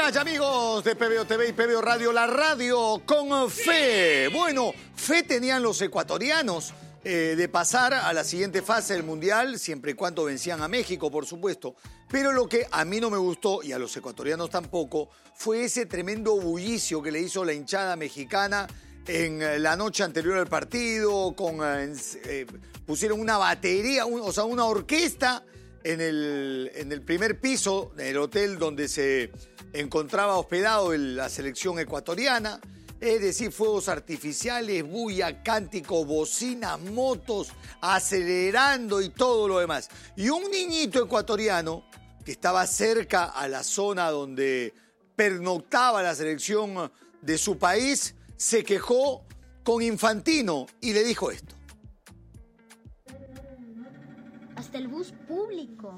amigas y amigos de PBO TV y PBO Radio, la radio con fe. Bueno, fe tenían los ecuatorianos de pasar a la siguiente fase del Mundial, siempre y cuando vencían a México, por supuesto. Pero lo que a mí no me gustó, y a los ecuatorianos tampoco, fue ese tremendo bullicio que le hizo la hinchada mexicana en la noche anterior al partido, pusieron una batería, una orquesta en el primer piso del hotel donde se encontraba hospedado la selección ecuatoriana. Es decir, fuegos artificiales, bulla, cánticos, bocinas, motos, acelerando y todo lo demás. Y un niñito ecuatoriano que estaba cerca a la zona donde pernoctaba la selección de su país se quejó con Infantino y le dijo esto. Hasta el bus público.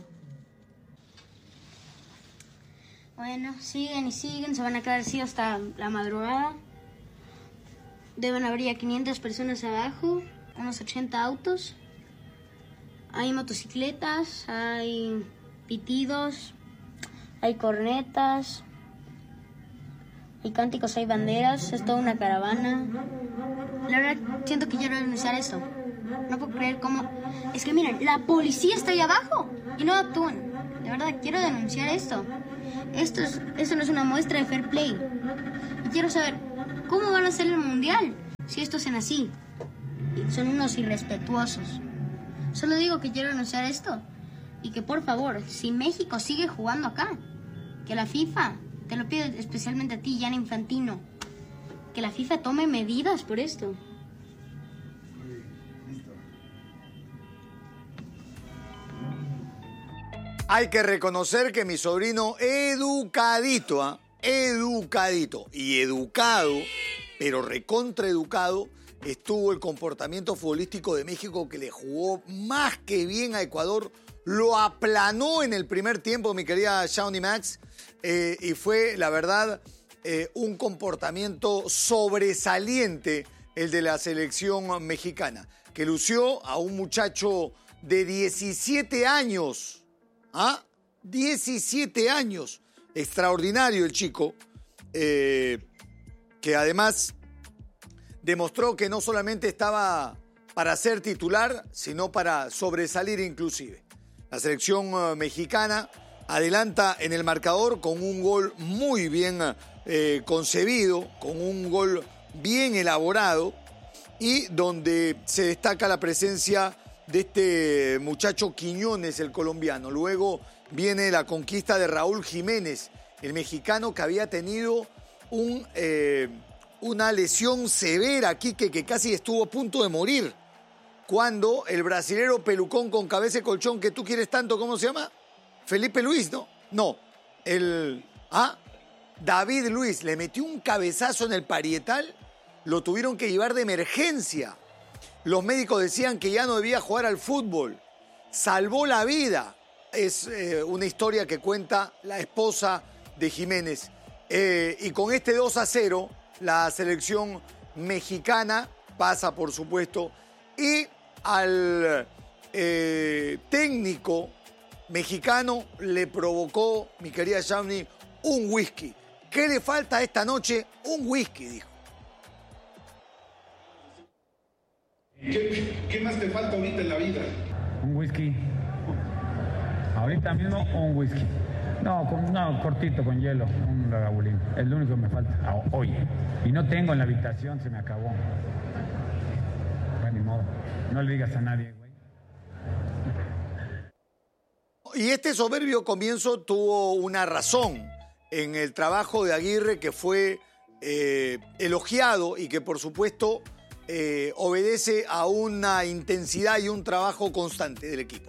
Bueno, siguen y siguen, se van a quedar así hasta la madrugada. Deben haber ya 500 personas abajo, unos 80 autos. Hay motocicletas, hay pitidos, hay cornetas, hay cánticos, hay banderas, es toda una caravana. La verdad, siento que quiero denunciar esto. No puedo creer cómo... Es que miren, la policía está ahí abajo y no actúan. De verdad, quiero denunciar esto. Esto no es una muestra de fair play. Y quiero saber, ¿cómo van a hacer el Mundial si estos hacen así? Son unos irrespetuosos. Solo digo que quiero denunciar esto. Y que por favor, si México sigue jugando acá, que la FIFA, te lo pido especialmente a ti, Gianni Infantino, que la FIFA tome medidas por esto. Hay que reconocer que mi sobrino educadito y educado, pero recontraeducado, estuvo el comportamiento futbolístico de México que le jugó más que bien a Ecuador. Lo aplanó en el primer tiempo, mi querida Shawnee Max, y fue, la verdad, un comportamiento sobresaliente el de la selección mexicana, que lució a un muchacho de 17 años. 17 años. Extraordinario el chico, que además demostró que no solamente estaba para ser titular, sino para sobresalir inclusive. La selección mexicana adelanta en el marcador con un gol muy bien concebido, con un gol bien elaborado y donde se destaca la presencia de este muchacho Quiñones, el colombiano. Luego viene la conquista de Raúl Jiménez, el mexicano que había tenido una lesión severa aquí, que casi estuvo a punto de morir. Cuando el brasilero pelucón con cabeza de colchón que tú quieres tanto, ¿cómo se llama? Felipe Luis, ¿no? No, David Luiz le metió un cabezazo en el parietal, lo tuvieron que llevar de emergencia. Los médicos decían que ya no debía jugar al fútbol. Salvó la vida. Es una historia que cuenta la esposa de Jiménez. Y con este 2-0, la selección mexicana pasa, por supuesto. Y al técnico mexicano le provocó, mi querida Shawnee, un whisky. ¿Qué le falta esta noche? Un whisky, dijo. ¿Qué más te falta ahorita en la vida? Un whisky. Ahorita mismo un whisky. No, cortito, con hielo, un ragabulín. Es lo único que me falta hoy. Y no tengo en la habitación, se me acabó. Bueno, ni modo. No le digas a nadie, güey. Y este soberbio comienzo tuvo una razón en el trabajo de Aguirre, que fue elogiado y que, por supuesto, obedece a una intensidad y un trabajo constante del equipo.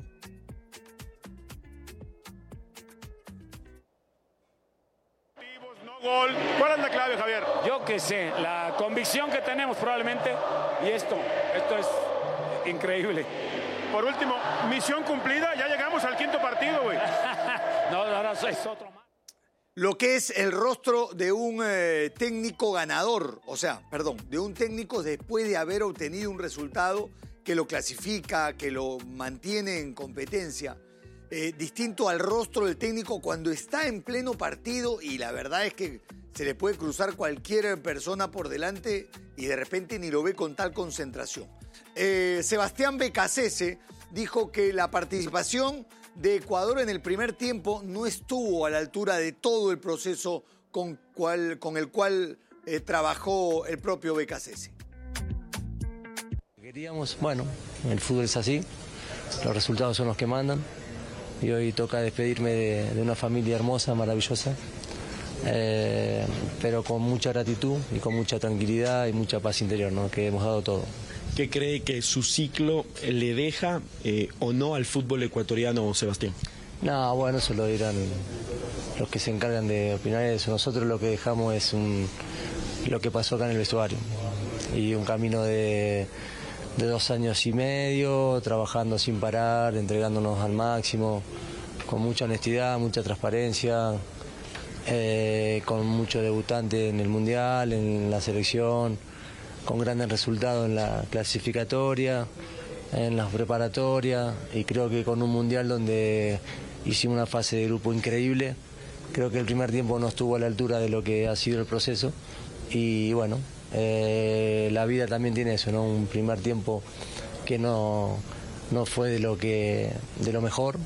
No gol. ¿Cuál es la clave, Javier? Yo qué sé, la convicción que tenemos probablemente, y esto es increíble. Por último, misión cumplida, ya llegamos al quinto partido, güey. No, ahora es otro más. Lo que es el rostro de un técnico ganador, de un técnico después de haber obtenido un resultado que lo clasifica, que lo mantiene en competencia. distinto al rostro del técnico cuando está en pleno partido y la verdad es que se le puede cruzar cualquier persona por delante y de repente ni lo ve con tal concentración. Sebastián Becasese dijo que la participación de Ecuador en el primer tiempo no estuvo a la altura de todo el proceso con el cual trabajó el propio Becasese. Queríamos, bueno, el fútbol es así, los resultados son los que mandan y hoy toca despedirme de una familia hermosa, maravillosa, pero con mucha gratitud y con mucha tranquilidad y mucha paz interior, ¿no? Que hemos dado todo. ¿Qué cree que su ciclo le deja o no al fútbol ecuatoriano, Sebastián? No, bueno, eso lo dirán los que se encargan de opinar de eso. Nosotros lo que dejamos es lo que pasó acá en el vestuario y un camino de 2 años y medio, trabajando sin parar, entregándonos al máximo, con mucha honestidad, mucha transparencia, con muchos debutantes en el Mundial, en la selección, con grandes resultados en la clasificatoria, en las preparatorias, y creo que con un Mundial donde hicimos una fase de grupo increíble. Creo que el primer tiempo no estuvo a la altura de lo que ha sido el proceso y bueno, la vida también tiene eso, ¿no? Un primer tiempo que no fue de lo mejor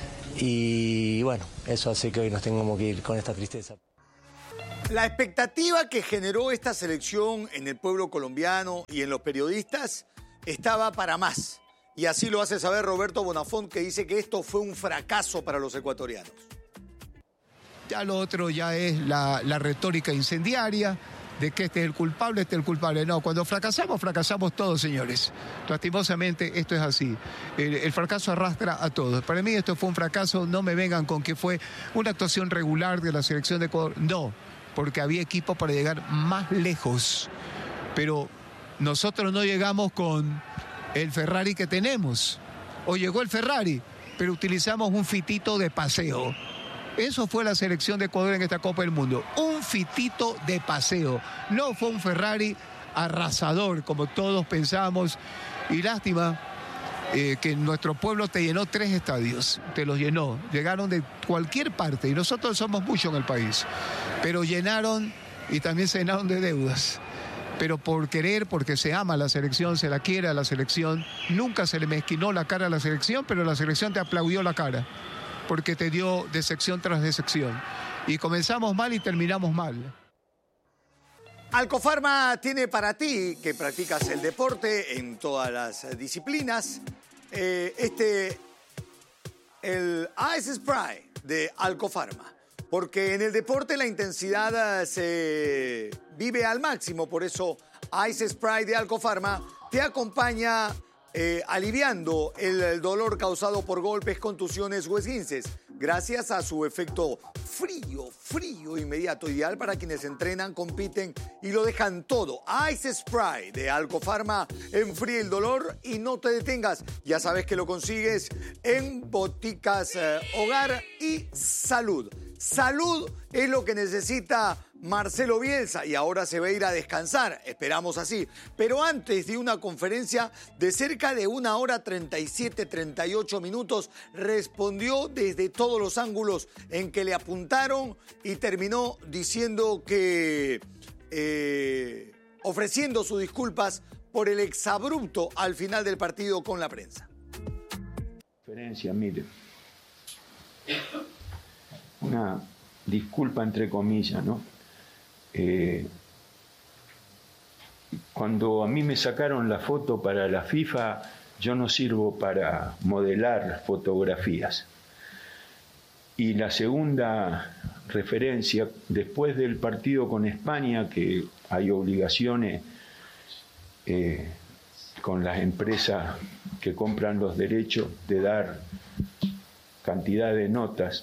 y bueno, eso hace que hoy nos tengamos que ir con esta tristeza. La expectativa que generó esta selección en el pueblo colombiano y en los periodistas estaba para más. Y así lo hace saber Roberto Bonafont, que dice que esto fue un fracaso para los ecuatorianos. Ya lo otro ya es la retórica incendiaria de que este es el culpable, este es el culpable. No, cuando fracasamos, fracasamos todos, señores. Lastimosamente, esto es así. El fracaso arrastra a todos. Para mí esto fue un fracaso. No me vengan con que fue una actuación regular de la selección de Ecuador. No, porque había equipo para llegar más lejos. Pero nosotros no llegamos con el Ferrari que tenemos. O llegó el Ferrari, pero utilizamos un fitito de paseo. Eso fue la selección de Ecuador en esta Copa del Mundo. Un fitito de paseo. No fue un Ferrari arrasador, como todos pensamos. Y lástima que nuestro pueblo te llenó 3 estadios. Te los llenó. Llegaron de cualquier parte. Y nosotros somos muchos en el país. Pero llenaron y también se llenaron de deudas. Pero por querer, porque se ama a la selección, se la quiere a la selección. Nunca se le mezquinó la cara a la selección, pero la selección te aplaudió la cara, porque te dio decepción tras decepción. Y comenzamos mal y terminamos mal. Alcofarma tiene para ti, que practicas el deporte en todas las disciplinas, el Ice Spray de Alcofarma. Porque en el deporte la intensidad se vive al máximo, por eso Ice Spray de Alcofarma te acompaña aliviando el dolor causado por golpes, contusiones o esguinces, gracias a su efecto frío inmediato, ideal para quienes entrenan, compiten y lo dejan todo. Ice Spray de Alcofarma enfría el dolor y no te detengas. Ya sabes que lo consigues en Boticas Hogar y Salud. Salud es lo que necesita Marcelo Bielsa y ahora se va a ir a descansar, esperamos así. Pero antes de una conferencia de cerca de 1 hora 38 minutos, respondió desde todos los ángulos en que le apuntaron y terminó diciendo que, ofreciendo sus disculpas por el exabrupto al final del partido con la prensa. Mire, una disculpa entre comillas, ¿no? Cuando a mí me sacaron la foto para la FIFA, yo no sirvo para modelar fotografías. Y la segunda referencia, después del partido con España, que hay obligaciones con las empresas que compran los derechos de dar cantidad de notas,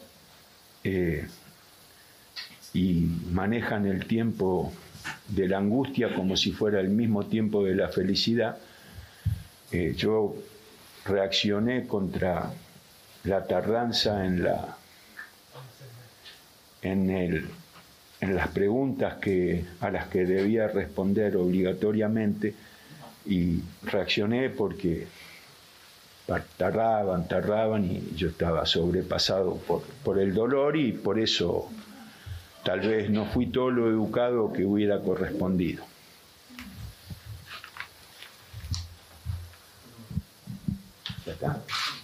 y manejan el tiempo de la angustia como si fuera el mismo tiempo de la felicidad, yo reaccioné contra la tardanza en las preguntas a las que debía responder obligatoriamente, y reaccioné porque tardaban y yo estaba sobrepasado por el dolor y por eso tal vez no fui todo lo educado que hubiera correspondido. Ya está.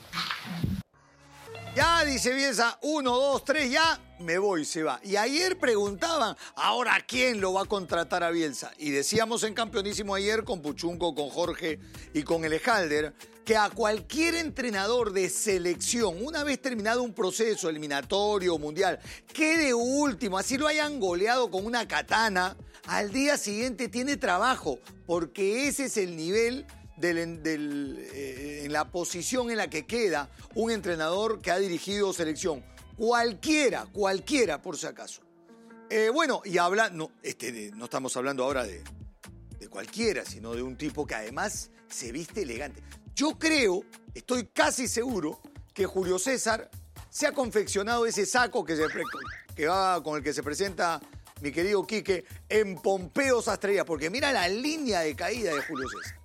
Ya, dice Bielsa, 1, 2, 3, ya, me voy, se va. Y ayer preguntaban, ¿ahora quién lo va a contratar a Bielsa? Y decíamos en Campeonísimo ayer con Puchunco, con Jorge y con Elejalder, que a cualquier entrenador de selección, una vez terminado un proceso eliminatorio o mundial, quede último, así lo hayan goleado con una katana, al día siguiente tiene trabajo, porque ese es el nivel en la posición en la que queda un entrenador que ha dirigido selección. Cualquiera, por si acaso. Bueno, y no estamos hablando ahora de cualquiera, sino de un tipo que además se viste elegante. Yo creo, estoy casi seguro, que Julio César se ha confeccionado ese saco que va con el que se presenta mi querido Quique en Pompeo Sastrería, porque mira la línea de caída de Julio César.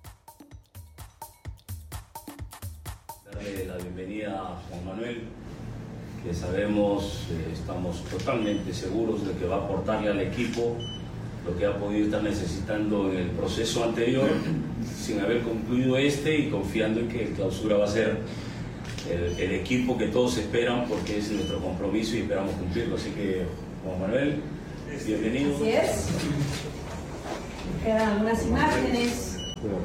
Darle la bienvenida a Juan Manuel, que sabemos, estamos totalmente seguros de que va a aportarle al equipo lo que ha podido estar necesitando en el proceso anterior, sin haber concluido y confiando en que el Clausura va a ser el equipo que todos esperan, porque es nuestro compromiso y esperamos cumplirlo. Así que, Juan Manuel, bienvenido. Así es. Quedan algunas imágenes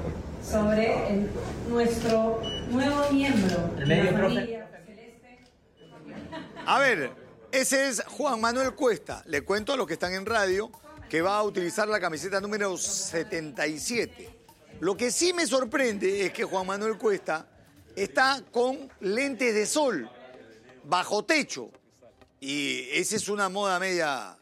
sobre nuestro nuevo miembro de la familia celeste. A ver, ese es Juan Manuel Cuesta. Le cuento a los que están en radio que va a utilizar la camiseta número 77. Lo que sí me sorprende es que Juan Manuel Cuesta está con lentes de sol, bajo techo. Y esa es una moda media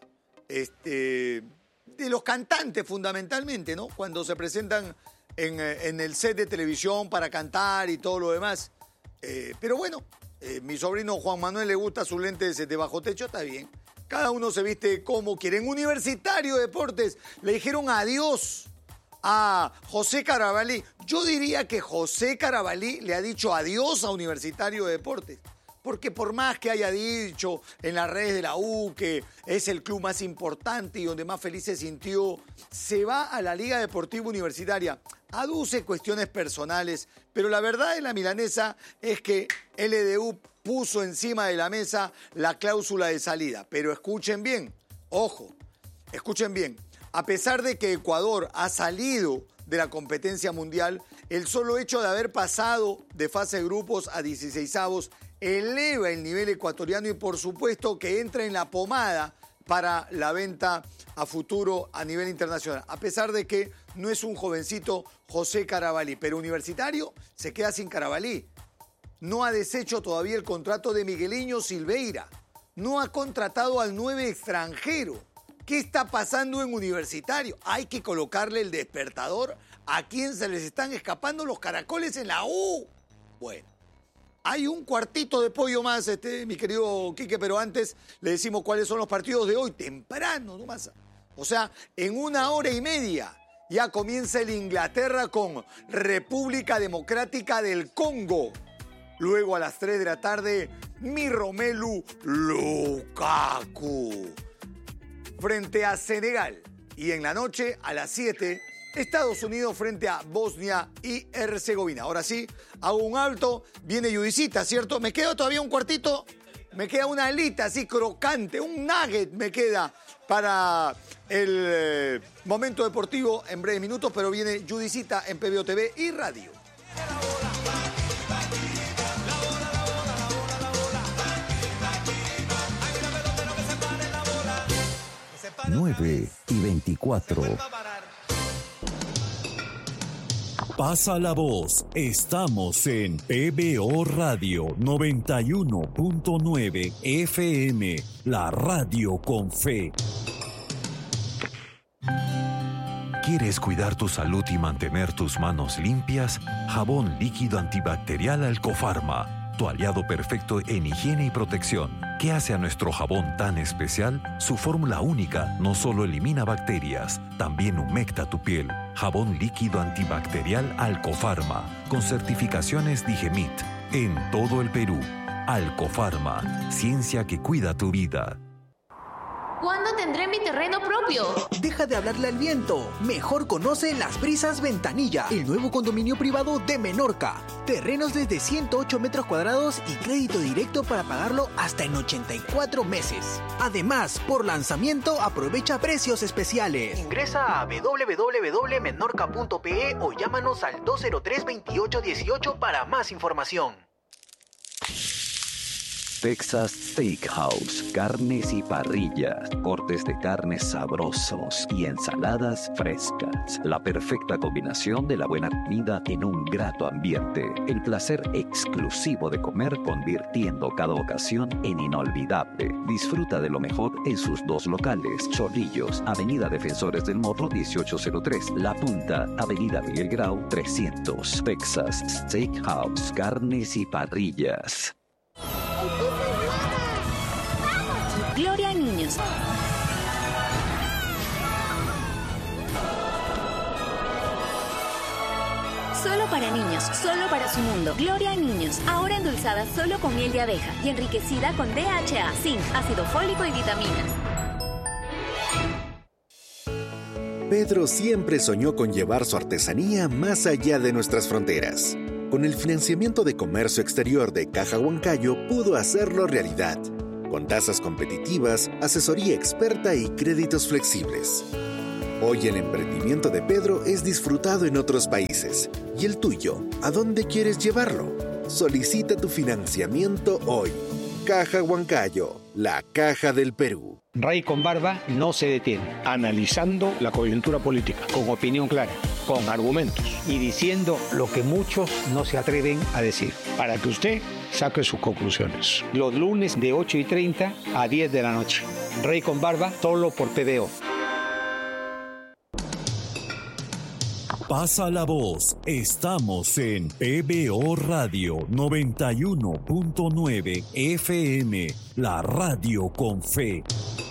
de los cantantes fundamentalmente, ¿no? Cuando se presentan en el set de televisión para cantar y todo lo demás. Pero bueno, mi sobrino Juan Manuel le gusta sus lentes de bajo techo, está bien. Cada uno se viste como quiere. En Universitario de Deportes le dijeron adiós a José Carabalí. Yo diría que José Carabalí le ha dicho adiós a Universitario de Deportes. Porque por más que haya dicho en las redes de la U que es el club más importante y donde más feliz se sintió, se va a la Liga Deportiva Universitaria. Aduce cuestiones personales, pero la verdad de la milanesa es que LDU puso encima de la mesa la cláusula de salida. Pero escuchen bien, ojo, escuchen bien. A pesar de que Ecuador ha salido de la competencia mundial, el solo hecho de haber pasado de fase de grupos a 16avos eleva el nivel ecuatoriano y por supuesto que entra en la pomada para la venta a futuro a nivel internacional. A pesar de que no es un jovencito José Carabalí, pero Universitario se queda sin Carabalí. No ha deshecho todavía el contrato de Migueliño Silveira. No ha contratado al 9 extranjero. ¿Qué está pasando en Universitario? Hay que colocarle el despertador a quien se les están escapando los caracoles en la U. Bueno, hay un cuartito de pollo más, mi querido Quique, pero antes le decimos cuáles son los partidos de hoy, temprano nomás. O sea, en 1 hora y media ya comienza el Inglaterra con República Democrática del Congo. Luego a las 3 de la tarde, mi Romelu Lukaku frente a Senegal. Y en la noche, a las 7, Estados Unidos frente a Bosnia y Herzegovina. Ahora sí, hago un alto, viene Judicita, ¿cierto? Me queda todavía un cuartito, me queda una alita así crocante, un nugget me queda para el momento deportivo en breves minutos, pero viene Judicita en PBO TV y radio. 9:24. Pasa la voz. Estamos en PBO Radio 91.9 FM, la radio con fe. ¿Quieres cuidar tu salud y mantener tus manos limpias? Jabón líquido antibacterial Alcofarma, tu aliado perfecto en higiene y protección. ¿Qué hace a nuestro jabón tan especial? Su fórmula única no solo elimina bacterias, también humecta tu piel. Jabón líquido antibacterial Alcofarma, con certificaciones Digemit, en todo el Perú. Alcofarma, ciencia que cuida tu vida. ¿Cuándo tendré mi terreno propio? Deja de hablarle al viento. Mejor conoce Las Brisas Ventanilla, el nuevo condominio privado de Menorca. Terrenos desde 108 metros cuadrados y crédito directo para pagarlo hasta en 84 meses. Además, por lanzamiento aprovecha precios especiales. Ingresa a www.menorca.pe o llámanos al 203-2818 para más información. Texas Steakhouse, carnes y parrillas, cortes de carnes sabrosos y ensaladas frescas. La perfecta combinación de la buena comida en un grato ambiente. El placer exclusivo de comer convirtiendo cada ocasión en inolvidable. Disfruta de lo mejor en sus dos locales. Chorrillos, Avenida Defensores del Morro 1803. La Punta, Avenida Miguel Grau 300. Texas Steakhouse, carnes y parrillas. Gloria a Niños. Solo para niños, solo para su mundo. Gloria a Niños, ahora endulzada solo con miel de abeja y enriquecida con DHA, zinc, ácido fólico y vitaminas. Pedro siempre soñó con llevar su artesanía más allá de nuestras fronteras. Con el financiamiento de comercio exterior de Caja Huancayo pudo hacerlo realidad, con tasas competitivas, asesoría experta y créditos flexibles. Hoy el emprendimiento de Pedro es disfrutado en otros países. ¿Y el tuyo? ¿A dónde quieres llevarlo? Solicita tu financiamiento hoy. Caja Huancayo, la caja del Perú. Rey con barba no se detiene, analizando la coyuntura política, con opinión clara, con argumentos y diciendo lo que muchos no se atreven a decir, para que usted saque sus conclusiones. Los lunes de 8:30 a 10 de la noche. Rey con barba, solo por PBO. Pasa la voz, estamos en PBO Radio 91.9 FM, la radio con fe.